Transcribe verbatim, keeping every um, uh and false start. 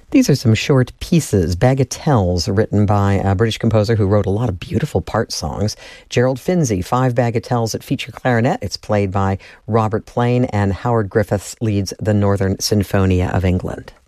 These are some short pieces, bagatelles, written by a British composer who wrote a lot of beautiful part songs. Gerald Finzi, five bagatelles that feature clarinet. It's played by Robert Plain, and Howard Griffiths leads the Northern Sinfonia of England.